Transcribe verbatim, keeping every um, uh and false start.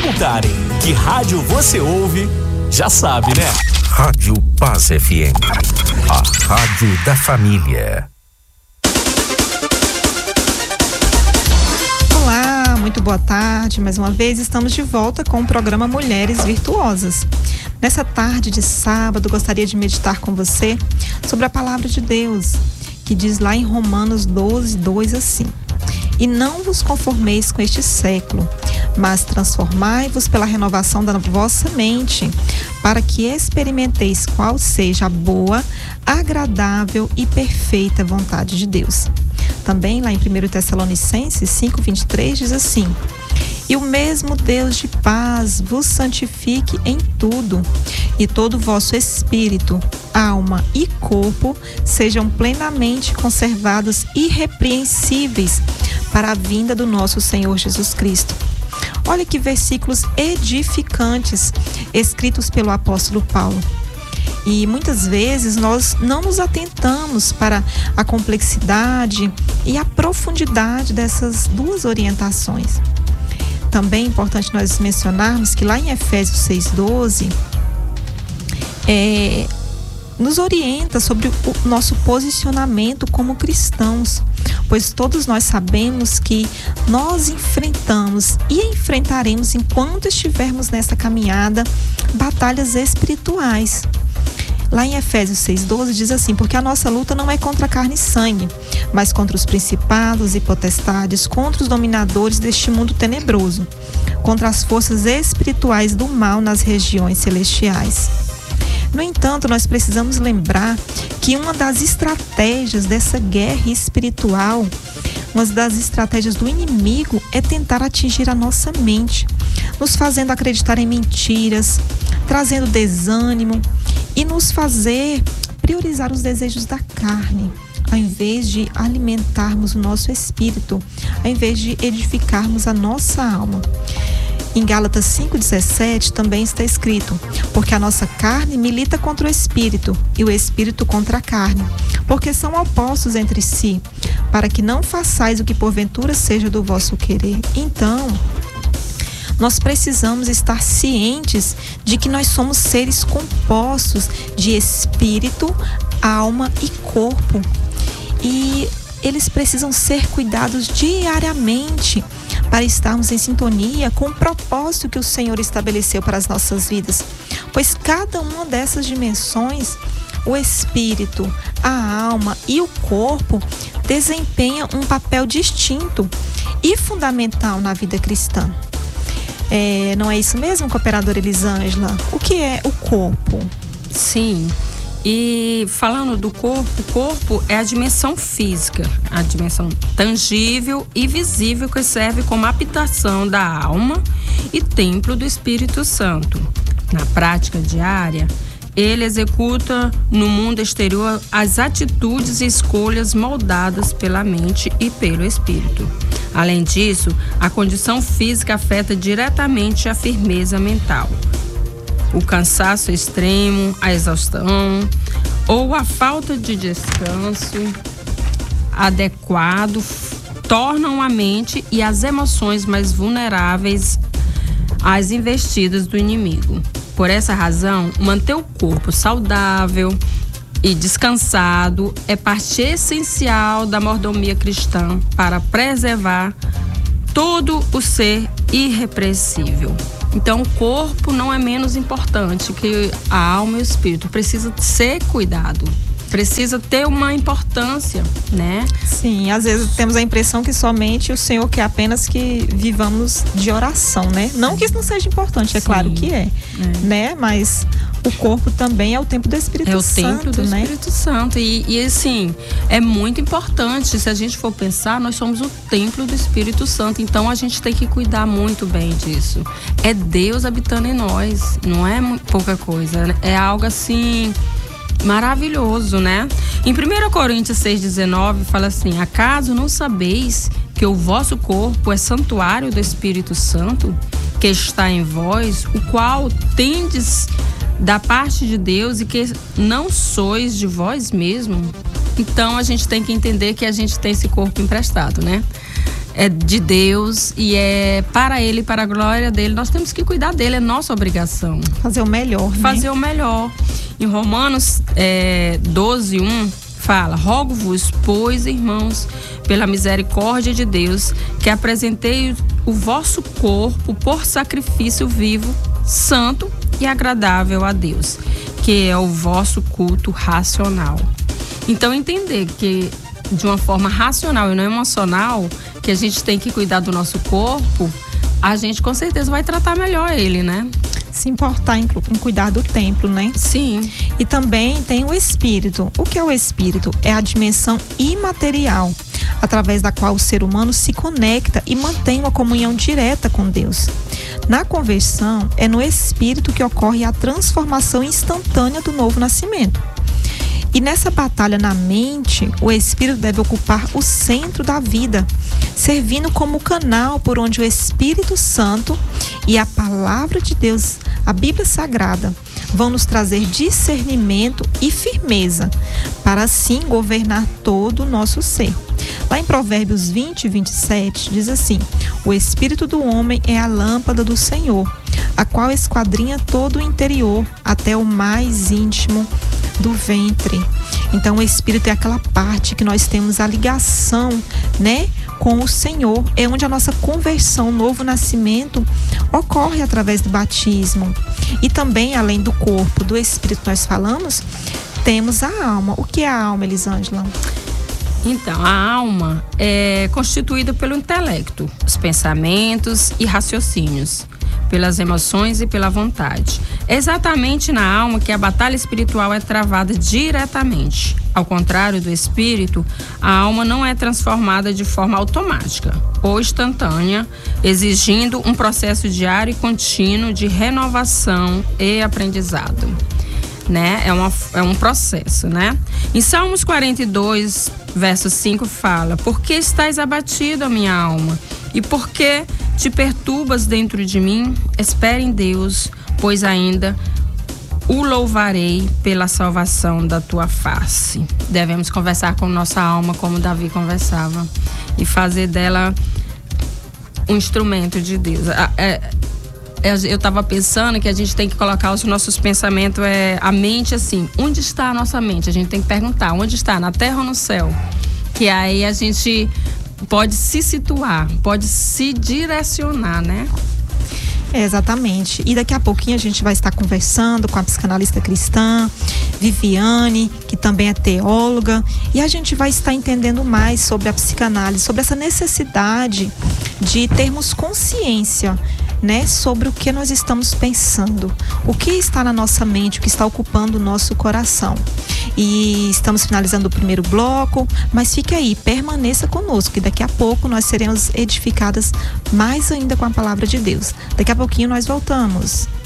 perguntarem que rádio você ouve, já sabe, né? Rádio Paz F M, a rádio da família. Olá, muito boa tarde. Mais uma vez estamos de volta com o programa Mulheres Virtuosas. Nessa tarde de sábado, gostaria de meditar com você sobre a palavra de Deus, que diz lá em Romanos doze, dois assim: E não vos conformeis com este século, mas transformai-vos pela renovação da vossa mente, para que experimenteis qual seja a boa, agradável e perfeita vontade de Deus. Também lá em primeiro Tessalonicenses cinco, vinte e três diz assim: E o mesmo Deus de paz vos santifique em tudo, e todo o vosso espírito, alma e corpo sejam plenamente conservados irrepreensíveis para a vinda do nosso Senhor Jesus Cristo. Olha que versículos edificantes escritos pelo apóstolo Paulo. E muitas vezes nós não nos atentamos para a complexidade e a profundidade dessas duas orientações. Também é importante nós mencionarmos que lá em Efésios seis, doze, é, nos orienta sobre o nosso posicionamento como cristãos, pois todos nós sabemos que nós enfrentamos e enfrentaremos, enquanto estivermos nessa caminhada, batalhas espirituais. Lá em Efésios seis, doze diz assim: Porque a nossa luta não é contra carne e sangue, mas contra os principados e potestades, contra os dominadores deste mundo tenebroso, contra as forças espirituais do mal nas regiões celestiais. No entanto, nós precisamos lembrar que uma das estratégias dessa guerra espiritual, uma das estratégias do inimigo, é tentar atingir a nossa mente, nos fazendo acreditar em mentiras, trazendo desânimo e nos fazer priorizar os desejos da carne, ao invés de alimentarmos o nosso espírito, ao invés de edificarmos a nossa alma. Em Gálatas cinco, dezessete também está escrito: Porque a nossa carne milita contra o espírito e o espírito contra a carne, porque são opostos entre si, para que não façais o que porventura seja do vosso querer. Então, nós precisamos estar cientes de que nós somos seres compostos de espírito, alma e corpo. E eles precisam ser cuidados diariamente para estarmos em sintonia com o propósito que o Senhor estabeleceu para as nossas vidas. Pois cada uma dessas dimensões, o espírito, a alma e o corpo, desempenha um papel distinto e fundamental na vida cristã. É, não é isso mesmo, cooperadora Elisângela? O que é o corpo? Sim, e falando do corpo, o corpo é a dimensão física, a dimensão tangível e visível que serve como habitação da alma e templo do Espírito Santo. Na prática diária, ele executa no mundo exterior as atitudes e escolhas moldadas pela mente e pelo espírito. Além disso, a condição física afeta diretamente a firmeza mental. O cansaço extremo, a exaustão ou a falta de descanso adequado tornam a mente e as emoções mais vulneráveis às investidas do inimigo. Por essa razão, manter o corpo saudável e descansado é parte essencial da mordomia cristã para preservar todo o ser irrepreensível. Então, o corpo não é menos importante que a alma e o espírito. Precisa ser cuidado, precisa ter uma importância, né? Sim, às vezes temos a impressão que somente o Senhor quer apenas que vivamos de oração, né? Não que isso não seja importante, é Sim. claro que é, é, né? Mas o corpo também é o templo do Espírito Santo, É o templo do né? Espírito Santo. E, e assim, é muito importante. Se a gente for pensar, nós somos o templo do Espírito Santo. Então a gente tem que cuidar muito bem disso. É Deus habitando em nós. Não é pouca coisa. É algo assim maravilhoso, né? Em primeira Coríntios seis, dezenove fala assim: acaso não sabeis que o vosso corpo é santuário do Espírito Santo, que está em vós, o qual tendes da parte de Deus e que não sois de vós mesmo? Então a gente tem que entender que a gente tem esse corpo emprestado, né? é de Deus e é para Ele, para a glória dele. Nós temos que cuidar dele, é nossa obrigação. Fazer o melhor, né? Fazer o melhor. Em Romanos é, doze, um, fala: rogo-vos, pois, irmãos, pela misericórdia de Deus, que apresentei o vosso corpo por sacrifício vivo, santo e agradável a Deus, que é o vosso culto racional. Então, entender que de uma forma racional e não emocional, que a gente tem que cuidar do nosso corpo, a gente com certeza vai tratar melhor ele, né? Se importar em, em cuidar do templo, né? Sim. E também tem o espírito. O que é o espírito? É a dimensão imaterial, através da qual o ser humano se conecta e mantém uma comunhão direta com Deus. Na conversão, é no espírito que ocorre a transformação instantânea do novo nascimento. E nessa batalha na mente, o Espírito deve ocupar o centro da vida, servindo como canal por onde o Espírito Santo e a Palavra de Deus, a Bíblia Sagrada, vão nos trazer discernimento e firmeza, para assim governar todo o nosso ser. Lá em Provérbios vinte, vinte e sete, diz assim: o Espírito do homem é a lâmpada do Senhor, a qual esquadrinha todo o interior, até o mais íntimo do ventre. Então o Espírito é aquela parte que nós temos a ligação, né, com o Senhor. É onde a nossa conversão, novo nascimento ocorre através do batismo. E também, além do corpo, do Espírito nós falamos, temos a alma. O que é a alma, Elisângela? Então, a alma é constituída pelo intelecto, os pensamentos e raciocínios, pelas emoções e pela vontade. É exatamente na alma que a batalha espiritual é travada diretamente. Ao contrário do espírito, a alma não é transformada de forma automática ou instantânea, exigindo um processo diário e contínuo de renovação e aprendizado. Né? É, uma, é um processo, né? Em Salmos quarenta e dois, verso cinco, fala: por que estás abatido, a minha alma? E por que te perturbas dentro de mim? Espere em Deus, pois ainda o louvarei pela salvação da tua face. Devemos conversar com nossa alma como Davi conversava e fazer dela um instrumento de Deus. É, eu estava pensando que a gente tem que colocar os nossos pensamentos, é, a mente assim, onde está a nossa mente? A gente tem que perguntar, onde está? Na terra ou no céu? Que aí a gente pode se situar, pode se direcionar, né? É, exatamente. E daqui a pouquinho a gente vai estar conversando com a psicanalista cristã, Viviane, que também é teóloga, e a gente vai estar entendendo mais sobre a psicanálise, sobre essa necessidade de termos consciência, né, sobre o que nós estamos pensando, o que está na nossa mente, o que está ocupando o nosso coração. E estamos finalizando o primeiro bloco, mas fique aí, permaneça conosco, que daqui a pouco nós seremos edificadas mais ainda com a palavra de Deus. Daqui a pouquinho nós voltamos.